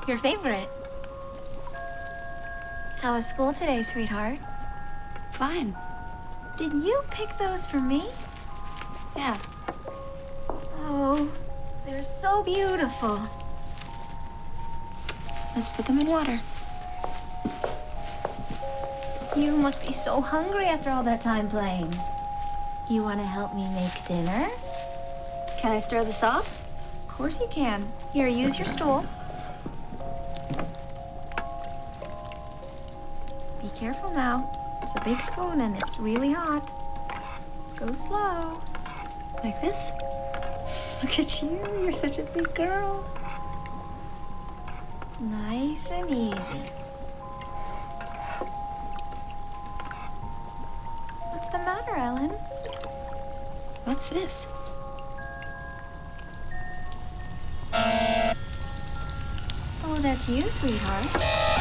Your favorite. How was school today, sweetheart? Fine. Did you pick those for me? Yeah. Oh, they're so beautiful. Let's put them in water. You must be so hungry after all that time playing. You want to help me make dinner? Can I stir the sauce? Of course you can. Here, use your stool. Be careful now. It's a big spoon and it's really hot. Go slow. Like this? Look at you. You're such a big girl. Nice and easy. What's the matter, Ellen? What's this? Oh, that's you, sweetheart.